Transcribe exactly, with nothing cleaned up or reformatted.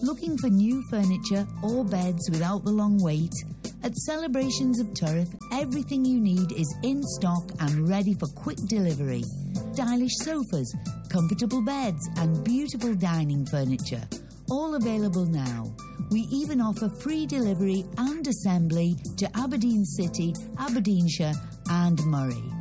Looking for new furniture or beds without the long wait? At Celebrations of Turriff, everything you need is in stock and ready for quick delivery. Stylish sofas, comfortable beds and beautiful dining furniture. All available now. We even offer free delivery and assembly to Aberdeen City, Aberdeenshire and Murray.